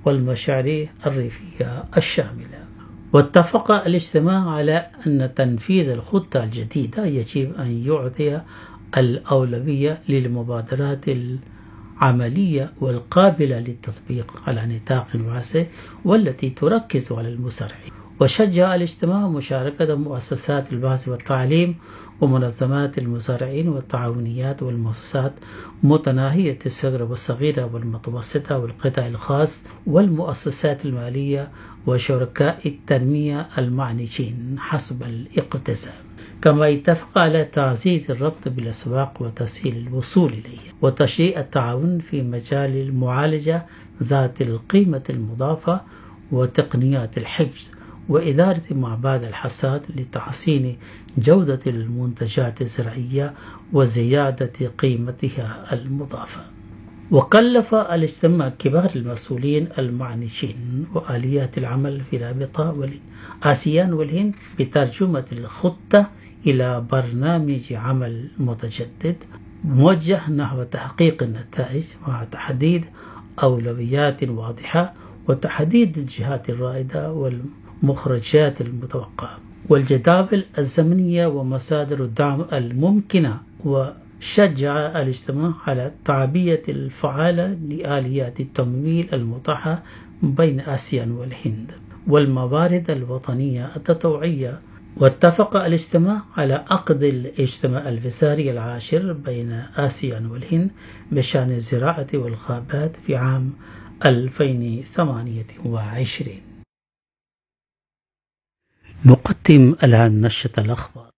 والمشاريع الريفية الشاملة. واتفق الاجتماع على أن تنفيذ الخطة الجديدة يجب أن يعطي الأولوية للمبادرات العملية والقابلة للتطبيق على نطاق واسع والتي تركز على المزارعين. وشجع الاجتماع مشاركة مؤسسات البحث والتعليم ومنظمات المزارعين والتعاونيات والمؤسسات متناهية الصغر والصغيرة والمتوسطة والقطاع الخاص والمؤسسات المالية وشركاء التنمية المعنيين حسب الاقتسام. كما اتفق على تعزيز الربط بالأسواق وتسهيل الوصول إليها وتشجيع التعاون في مجال المعالجة ذات القيمة المضافة وتقنيات الحفظ وإدارة معبد الحصاد لتحسين جودة المنتجات الزراعية وزيادة قيمتها المضافة. وكلف الاجتماع كبار المسؤولين المعنيين وآليات العمل في رابطة آسيان والهند بترجمة الخطة إلى برنامج عمل متجدد موجه نحو تحقيق النتائج مع تحديد أولويات واضحة وتحديد الجهات الرائدة والمخرجات المتوقعة والجداول الزمنية ومصادر الدعم الممكنة. وشجع الاجتماع على التعبئة الفعالة لآليات التمويل المتاحة بين آسيان والهند والموارد الوطنية التطوعية. واتفق الاجتماع على عقد الاجتماع الوزاري العاشر بين آسيان والهند بشأن الزراعة والغابات في عام 2028. نقدم الآن نشرة الأخبار.